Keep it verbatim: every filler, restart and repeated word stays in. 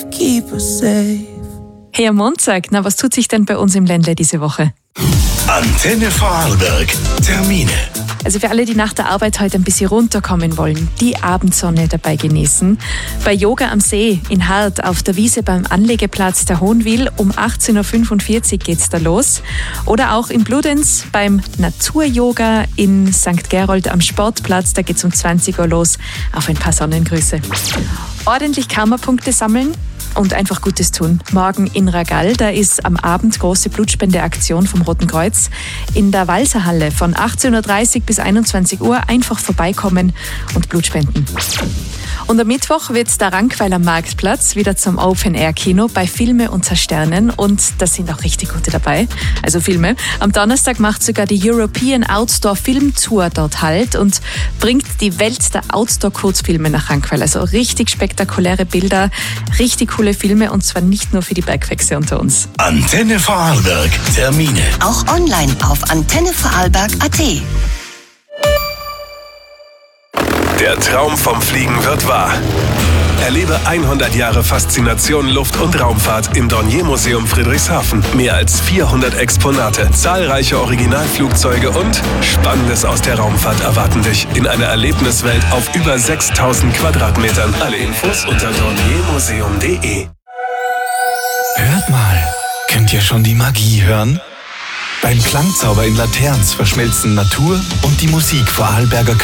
Keep us safe. Hey, am Montag, na, was tut sich denn bei uns im Ländle diese Woche? Antenne Vorarlberg. Termine. Also für alle, die nach der Arbeit heute ein bisschen runterkommen wollen, die Abendsonne dabei genießen. Bei Yoga am See in Hart auf der Wiese beim Anlegeplatz der Hohenwil um achtzehn Uhr fünfundvierzig geht's da los. Oder auch in Bludenz beim Natur-Yoga in Sankt Gerold am Sportplatz, da geht's um zwanzig Uhr los. Auf ein paar Sonnengrüße. Ordentlich Karma-Punkte sammeln und einfach Gutes tun. Morgen in Ragall, da ist am Abend große Blutspendeaktion vom Roten Kreuz. In der Walserhalle von achtzehn Uhr dreißig bis einundzwanzig Uhr einfach vorbeikommen und Blut spenden. Und am Mittwoch wird der Rankweiler Marktplatz wieder zum Open-Air-Kino bei Filme unter Sternen und da sind auch richtig gute dabei, also Filme. Am Donnerstag macht sogar die European Outdoor Film Tour dort Halt und bringt die Welt der Outdoor-Kurzfilme nach Rankweiler. Also richtig spektakuläre Bilder, richtig coole Filme und zwar nicht nur für die Bergfüchse unter uns. Antenne Vorarlberg. Termine. Auch online auf antenne vorarlberg punkt at. Der Traum vom Fliegen wird wahr. Erlebe hundert Jahre Faszination Luft- und Raumfahrt im Dornier-Museum Friedrichshafen. Mehr als vierhundert Exponate, zahlreiche Originalflugzeuge und Spannendes aus der Raumfahrt erwarten dich in einer Erlebniswelt auf über sechstausend Quadratmetern. Alle Infos unter dorniermuseum punkt de. Hört mal, könnt ihr schon die Magie hören? Beim Klangzauber in Laterns verschmelzen Natur und die Musik Vorarlberger